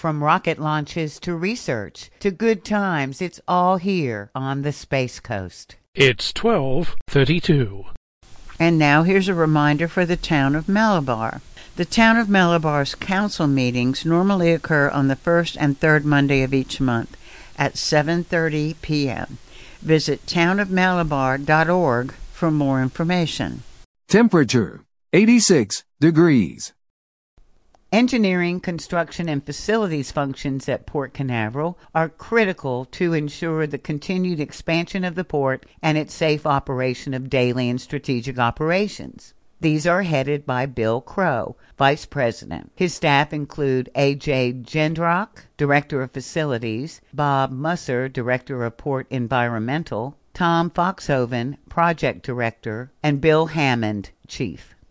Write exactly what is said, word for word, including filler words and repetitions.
From rocket launches to research to good times, it's all here on the Space Coast. It's twelve thirty-two. And now here's a reminder for the town of Malabar. The town of Malabar's council meetings normally occur on the first and third Monday of each month at seven thirty p.m. Visit town of malabar dot org for more information. Temperature, eighty-six degrees. Engineering, construction, and facilities functions at Port Canaveral are critical to ensure the continued expansion of the port and its safe operation of daily and strategic operations. These are headed by Bill Crow, Vice President. His staff include A J Gendrock, Director of Facilities, Bob Musser, Director of Port Environmental, Tom Foxhoven, Project Director, and Bill Hammond, Chief.